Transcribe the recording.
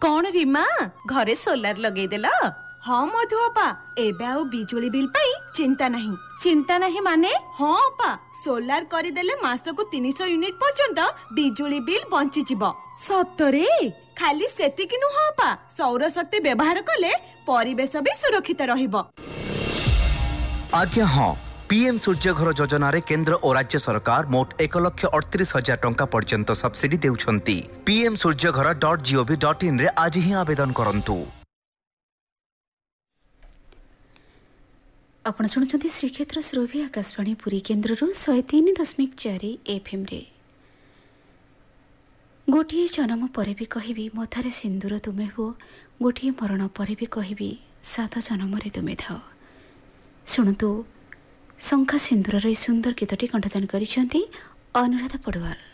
कौन रीमा घरे सोलार लगेदेला? हाँ मधु अपा एबे आउ बिजुली बिल पाई चिंता नहीं। चिंता नहीं माने? हाँ अपा सोलार करिदेले मासको 300 यूनिट पर्यंत बिजुली बिल बंची जिवो। सतरे? खाली सेतिकी नुह अपा सौर शक्ति व्यवहार कले परिवेश भी सुरक्षित रहिबो। आज्ञा हाँ, पीएम सूर्य घर योजना रे केंद्र और राज्य सरकार मोट 1,38,000 टंका पर्यंत सब्सिडी देउछंती। पीएम सूर्य घर .gov.in रे आज ही आवेदन करंतु। आपण शुणुछंती श्रीक्षेत्र सुरभि आकाशवाणी पुरी केन्द्र 103.4 FM रे। गोटिए जन्म पर भी कहबी मथारे सिंदूर तुमे हो, गोटिए मरण पर भी कहबी 7 जन्म रे तुमे थाओ। शुणुतु शंखा सिंदूर सुंदर गीतटी कंठदान करिसेंती अनुराधा पड़वाल।